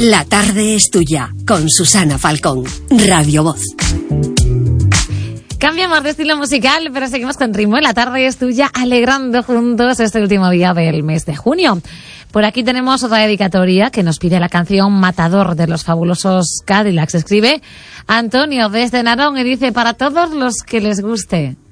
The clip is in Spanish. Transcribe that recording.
La tarde es tuya, con Susana Falcón, Radio Voz. Cambiamos de estilo musical, pero seguimos con ritmo. La tarde es tuya, alegrando juntos este último día del mes de junio. Por aquí tenemos otra dedicatoria que nos pide la canción Matador de los fabulosos Cadillacs. Escribe Antonio desde Narón y dice: para todos los que les guste.